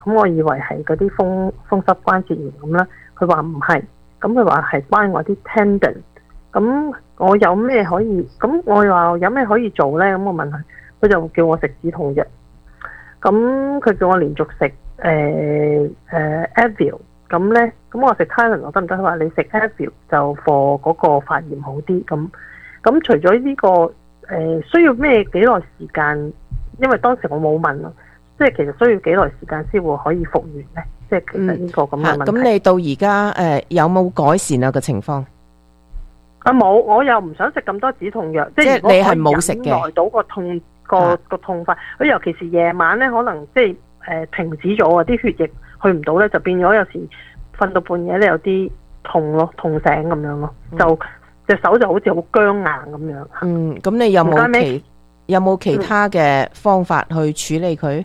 咁我以為係嗰啲風濕關節炎咁啦，佢話唔係，咁佢話係關我啲 tendon。咁我有咩可以？咁我話有咩可以做呢？咁我問佢就叫我食止痛藥。咁佢叫我連續食Advil。咁呢，咁我食 Tylenol 得唔得？佢話你食 Advil 就 for 嗰個發炎好啲。咁除咗呢個需要咩幾耐時間？因為當時我冇問咯，即係其實需要幾耐時間先會可以復原呢？即係其實呢個咁嘅問題。 咁你到而家有冇改善啊個情況？ 冇，我又唔想食咁多止痛藥。即係如果你係冇食嘅，耐到個痛個痛法，佢尤其是夜晚咧，可能即係停止咗啊，啲血液去唔到咧，就變咗有時瞓到半夜咧有啲痛咯，痛醒咁樣咯，就隻手就好似好僵硬咁樣。 咁你有冇其他嘅方法去處理佢？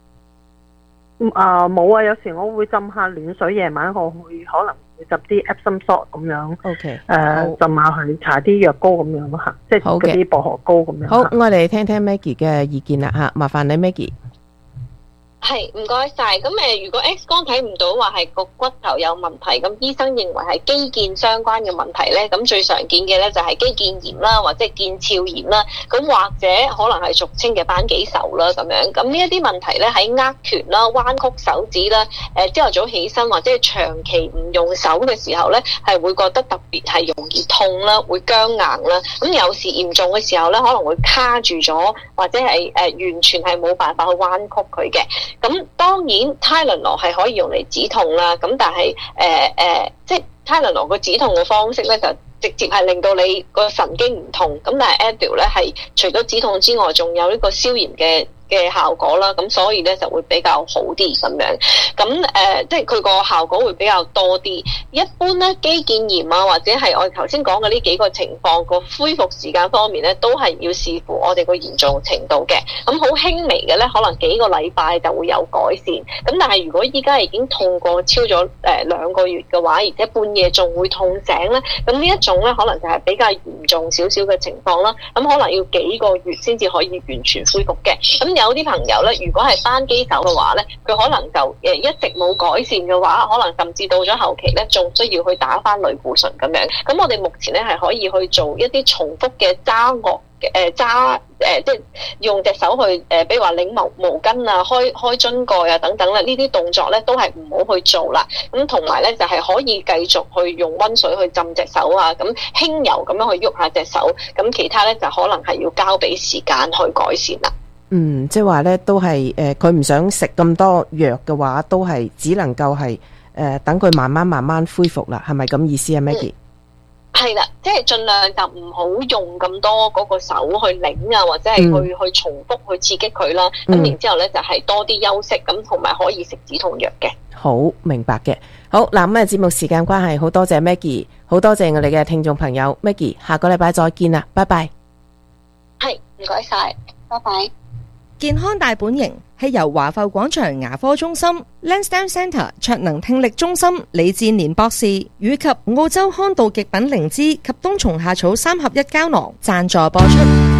冇啊，有時我會浸下暖水，夜晚我會可能會浸啲 Epsom salt 咁樣。 OK， 浸下去搽啲藥膏咁樣咯嚇，即係嗰啲薄荷膏咁樣。 好，我哋聽聽 Maggie 嘅意見啦嚇，麻煩你 Maggie。 係，唔該晒。咁如果 X 光睇唔到話係個骨頭有問題，咁醫生認為係肌腱相關嘅問題咧，咁最常見嘅咧就係肌腱炎啦，或者係腱鞘炎啦，咁或者可能係俗稱嘅扳機手啦咁樣。咁呢一啲問題咧喺握拳啦、彎曲手指啦、朝頭早起身或者係長期唔用手嘅時候咧，係會覺得特別係容易痛啦，會僵硬啦。咁有時嚴重嘅時候咧，可能會卡住咗，或者係完全係冇辦法去彎曲佢嘅。咁當然 Tylenol 係可以用嚟止痛啦，咁但係即係 Tylenol 個止痛嘅方式咧，就直接係令到你個神經唔痛。咁但係 Advil 咧係除咗止痛之外，仲有呢個消炎嘅效果啦，咁所以咧就會比較好啲咁樣。咁即係佢個效果會比較多啲。一般咧肌腱炎啊，或者係我哋頭先講嘅呢幾個情況，個恢復時間方面咧，都係要視乎我哋個嚴重程度嘅。咁好輕微嘅咧，可能幾個禮拜就會有改善。咁但係如果依家已經痛過超咗2個月嘅話，而且半夜仲會痛醒咧，咁呢一種咧可能就係比較嚴重少少嘅情況啦。咁可能要幾個月先至可以完全恢復嘅。咁有啲朋友咧，如果係扳機手嘅話咧，佢可能就一直冇改善嘅話，可能甚至到咗後期咧，仲需要去打翻類固醇咁樣。咁我哋目前咧係可以去做一啲重複嘅揸樂即係用隻手去比如話擰毛巾啊、開樽蓋啊等等啦，呢啲動作咧都係唔好去做啦。咁同埋咧就係可以繼續去用溫水去浸隻手啊，咁輕柔咁樣去喐下隻手。咁其他咧就可能係要交俾時間去改善啦。 即係話咧，都係佢唔想食咁多藥嘅話，都係只能夠係等佢慢慢恢復啦，係咪咁意思啊 Maggie？ 係啦，即係盡量就唔好用咁多嗰個手去擰啊，或者係去重複去刺激佢啦。咁然之後咧就係多啲休息，咁同埋可以食止痛藥嘅。 好，明白嘅。好嗱，咁節目時間關係，好多謝 Maggie， 好多謝我哋嘅聽眾朋友 Maggie， 下個禮拜再見啦，拜拜。 係，唔該晒，拜拜。 健康大本營係由華埠廣場牙科中心、Lansdowne Centre 卓能聽力中心李志年博士以及澳洲康道極品靈芝及冬蟲夏草3合1膠囊贊助播出。